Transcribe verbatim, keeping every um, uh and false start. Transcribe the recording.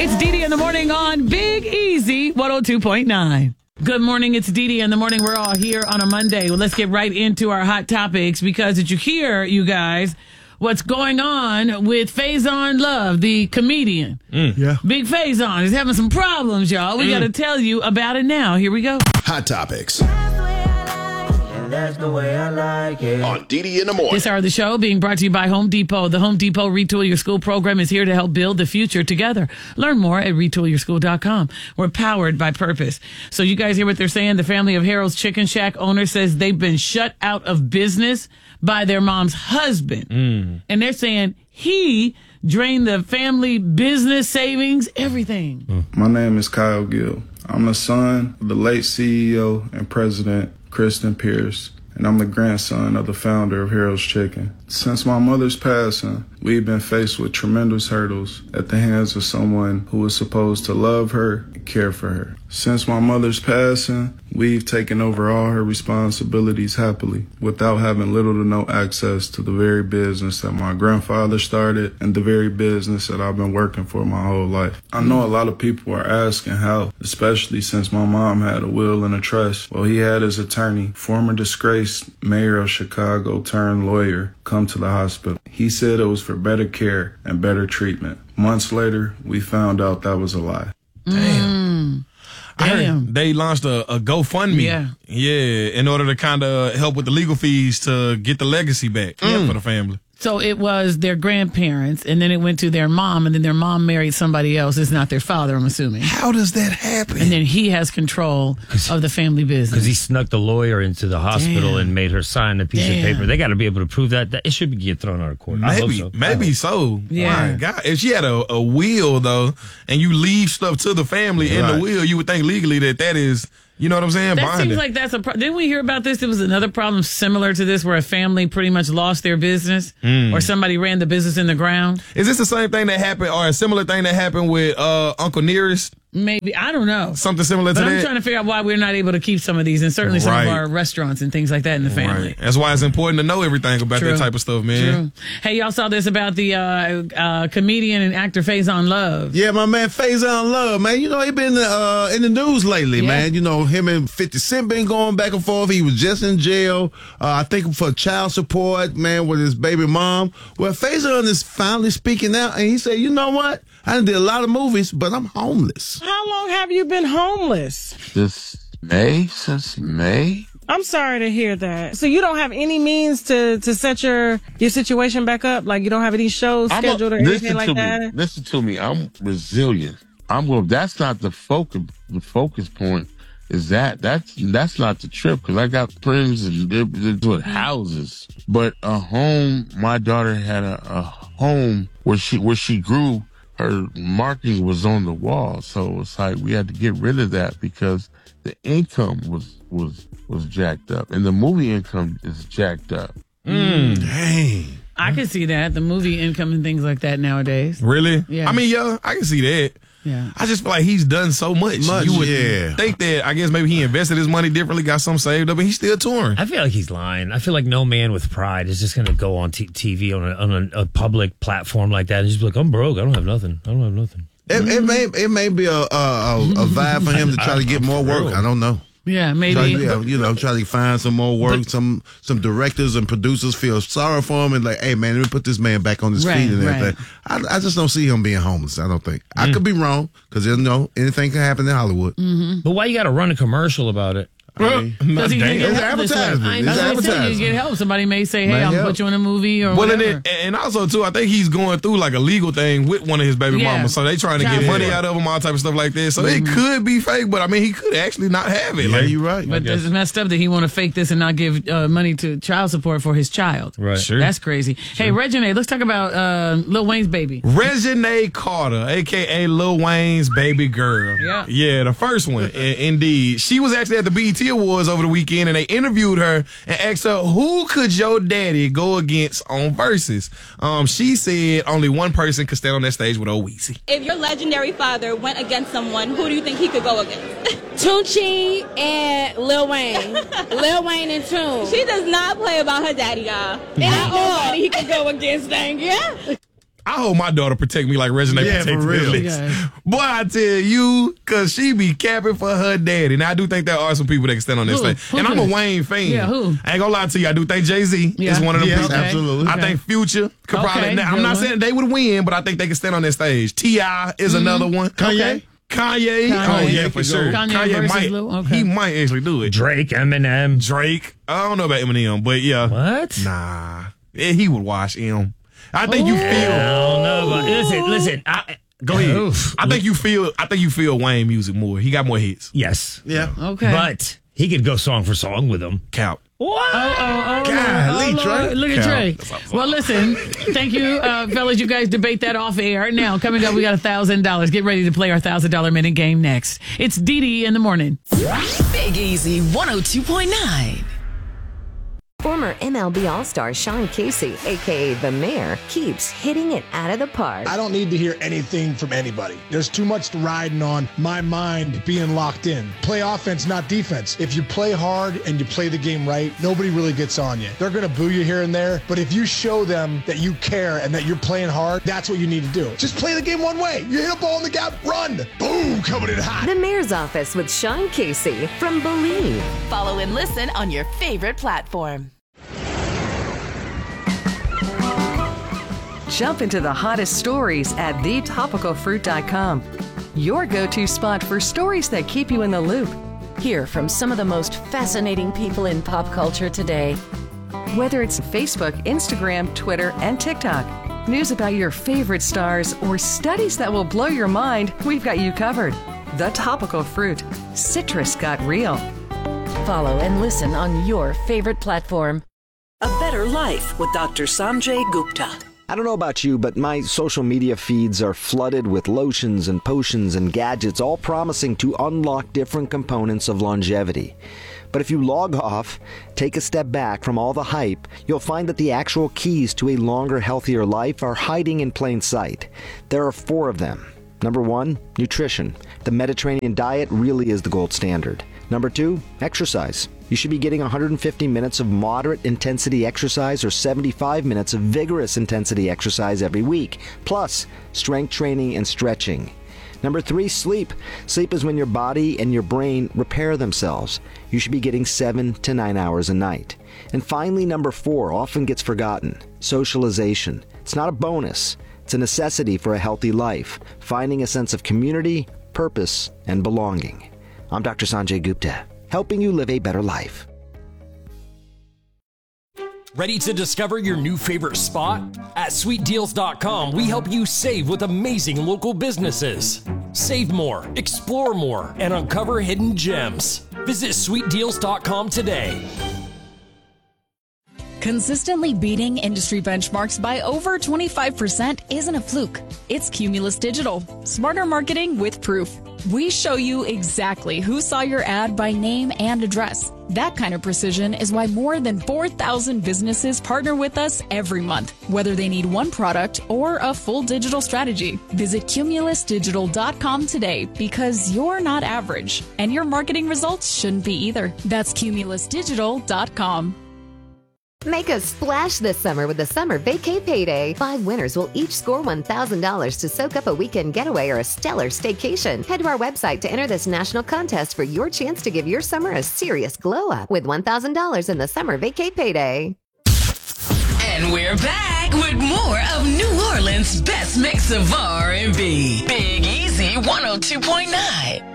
It's Dee Dee in the morning on Big Easy one oh two point nine. Good morning. It's Dee Dee in the morning. We're all here on a Monday. Well, let's get right into our hot topics because did you hear, you guys, what's going on with Faison Love, the comedian? Mm. Yeah. Big Faison is having some problems, y'all. We mm. got to tell you about it now. Here we go. Hot topics. That's the way I like it. On Dee Dee in the morning. This hour of the show being brought to you by Home Depot. The Home Depot Retool Your School program is here to help build the future together. Learn more at retool your school dot com. We're powered by purpose. So you guys hear what they're saying? The family of Harold's Chicken Shack owner says they've been shut out of business by their mom's husband. Mm. And they're saying he drained the family business savings, everything. Mm. My name is Kyle Gill. I'm the son of the late C E O and president, Kristen Pierce, and I'm the grandson of the founder of Harold's Chicken. Since my mother's passing, we've been faced with tremendous hurdles at the hands of someone who was supposed to love her and care for her. Since my mother's passing, we've taken over all her responsibilities happily, without having little to no access to the very business that my grandfather started and the very business that I've been working for my whole life. I know a lot of people are asking how, especially since my mom had a will and a trust. Well, he had his attorney, former disgraced mayor of Chicago turned lawyer, come to the hospital. He said it was for better care and better treatment. Months later, we found out that was a lie. Damn. I heard they launched a, a GoFundMe. Yeah. Yeah, in order to kind of help with the legal fees to get the legacy back mm. for the family. So it was their grandparents, and then it went to their mom, and then their mom married somebody else. It's not their father, I'm assuming. How does that happen? And then he has control of the family business. Because he snuck the lawyer into the hospital Damn. and made her sign a piece Damn. of paper. They got to be able to prove that. that it should be get thrown out of court. Maybe, I hope so. maybe so. Yeah. My God. If she had a, a will, though, and you leave stuff to the family right. in the will, you would think legally that that is... You know what I'm saying? That Bonded. seems like that's a problem. Didn't we hear about this? There was another problem similar to this where a family pretty much lost their business mm. or somebody ran the business in the ground. Is this the same thing that happened or a similar thing that happened with uh, Uncle Nearest? Maybe. I don't know. Something similar but to I'm that? I'm trying to figure out why we're not able to keep some of these and certainly some right. of our restaurants and things like that in the family. Right. That's why it's important to know everything about True. that type of stuff, man. True. Hey, y'all saw this about the uh, uh, comedian and actor Faison Love. Yeah, my man Faison Love, man. You know, he been uh, in the news lately, yeah. man. You know, him and fifty Cent been going back and forth. He was just in jail, uh, I think for child support, man, with his baby mom. Well, Faison is finally speaking out, and he said, you know what? I did a lot of movies, but I'm homeless. How long have you been homeless? This May, since May. I'm sorry to hear that. So you don't have any means to, to set your your situation back up? Like you don't have any shows I'm scheduled a, or anything like me, that? Listen to me. I'm resilient. I'm going. That's not the focus. The focus point is that that's that's not the trip because I got friends and they're, they're doing houses, but a home. My daughter had a, a home where she where she grew. Her marking was on the wall, so it's like we had to get rid of that because the income was was was jacked up, and the movie income is jacked up. Mm. Dang, I can see that the movie income and things like that nowadays. Really? Yeah. I mean, yeah, I can see that. Yeah. I just feel like he's done so much. Much, you would yeah. think that, I guess maybe he invested his money differently, got some saved up, and he's still touring. I feel like he's lying. I feel like no man with pride is just going to go on t- TV on, a, on a, a public platform like that and just be like, I'm broke. I don't have nothing. I don't have nothing. It, it may it may be a, a, a vibe for him to try to get more work. I don't know. Yeah, maybe. Try, yeah, you know, try to find some more work. But, some some directors and producers feel sorry for him and like, hey, man, let me put this man back on his right, feet and right. everything. I, I just don't see him being homeless. I don't think. Mm. I could be wrong because, you know, anything can happen in Hollywood. Mm-hmm. But why you got to run a commercial about it? Because he can get It's help this way. advertisement. It's That's what I'm saying. advertisement. You get help. Somebody may say, hey, Man, I'm going to help. put you in a movie or Well, and, whatever. it, and also, too, I think he's going through like a legal thing with one of his baby Yeah. mamas. So they trying to Child get money support. out of him, all type of stuff like that. So Mm-hmm. it could be fake, but I mean, he could actually not have it. Yeah, like, you're right. But it's messed up that he want to fake this and not give uh, money to child support for his child. Right. Sure. That's crazy. Hey, Regine, let's talk about uh, Lil Wayne's baby. Regine Carter, a k a. Lil Wayne's baby girl. Yeah. Yeah, the first one, I- indeed. She was actually at the B E T Awards over the weekend, and they interviewed her and asked her, who could your daddy go against on Versus? Um, she said only one person could stand on that stage with old Weezy. If your legendary father went against someone, who do you think he could go against? Tunechi and Lil Wayne. Lil Wayne and Tune. She does not play about her daddy, y'all. Ain't nobody he could go against, dang yeah. I hope my daughter protect me like Reginald Yeah, protected for real. Alex. Yeah. Boy, I tell you, cause she be capping for her daddy. Now I do think there are some people that can stand on this Who? thing. Who And I'm could? a Wayne fan. Yeah, who? I ain't gonna lie to you. I do think Jay-Z Yeah. is one of them Yes, people. absolutely. I Okay. think Future could Okay, probably. Now, I'm good not one. saying they would win, but I think they can stand on that stage. T I is another one. Kanye? Okay. Kanye. Kanye. Oh yeah, Kanye for could sure. go. Kanye versus might. Lil? Okay. He might actually do it. Drake, Eminem. Drake. I don't know about Eminem, but yeah. What? Nah, yeah, he would wash him. I think you I feel. don't know. But listen, listen. I, Go ahead. Oof. I think you feel. I think you feel Wayne music more. He got more hits. Yes. Yeah. Okay. But he could go song for song with them. Count. What? Oh, oh, oh, Golly, Lord. Oh, Lord. Trey. Look at Count. Trey. That's what I'm Well, listen, thank you, uh, fellas. You guys debate that off air. Now, coming up, we got one thousand dollars. Get ready to play our one thousand dollars minute game next. It's Dee Dee in the morning. Big Easy one oh two point nine. Former M L B All-Star Sean Casey, a k a. The Mayor, keeps hitting it out of the park. I don't need to hear anything from anybody. There's too much riding on my mind being locked in. Play offense, not defense. If you play hard and you play the game right, nobody really gets on you. They're going to boo you here and there, but if you show them that you care and that you're playing hard, that's what you need to do. Just play the game one way. You hit a ball in the gap, run. Boom, coming in hot. The Mayor's Office with Sean Casey from Believe. Follow and listen on your favorite platform. Jump into the hottest stories at the topical fruit dot com. Your go-to spot for stories that keep you in the loop. Hear from some of the most fascinating people in pop culture today. Whether it's Facebook, Instagram, Twitter, and TikTok, news about your favorite stars, or studies that will blow your mind, we've got you covered. The Topical Fruit. Citrus got real. Follow and listen on your favorite platform. A Better Life with Doctor Sanjay Gupta. I don't know about you, but my social media feeds are flooded with lotions and potions and gadgets, all promising to unlock different components of longevity. But if you log off, take a step back from all the hype, you'll find that the actual keys to a longer, healthier life are hiding in plain sight. There are four of them. Number one, nutrition. The Mediterranean diet really is the gold standard. Number two, exercise. You should be getting one hundred fifty minutes of moderate intensity exercise or seventy-five minutes of vigorous intensity exercise every week, plus strength training and stretching. Number three, sleep. Sleep is when your body and your brain repair themselves. You should be getting seven to nine hours a night. And finally, number four, often gets forgotten, socialization. It's not a bonus. It's a necessity for a healthy life, finding a sense of community, purpose, and belonging. I'm Doctor Sanjay Gupta, helping you live a better life. Ready to discover your new favorite spot? At sweet deals dot com, we help you save with amazing local businesses. Save more, explore more, and uncover hidden gems. Visit sweet deals dot com today. Consistently beating industry benchmarks by over twenty-five percent isn't a fluke. It's Cumulus Digital. Smarter marketing with proof. We show you exactly who saw your ad by name and address. That kind of precision is why more than four thousand businesses partner with us every month, whether they need one product or a full digital strategy. Visit cumulus digital dot com today because you're not average, and your marketing results shouldn't be either. That's cumulus digital dot com. Make a splash this summer with the Summer Vacay Payday. Five winners will each score one thousand dollars to soak up a weekend getaway or a stellar staycation. Head to our website to enter this national contest for your chance to give your summer a serious glow up with one thousand dollars in the Summer Vacay Payday. And we're back with more of New Orleans' best mix of R and B. Big Easy one oh two point nine.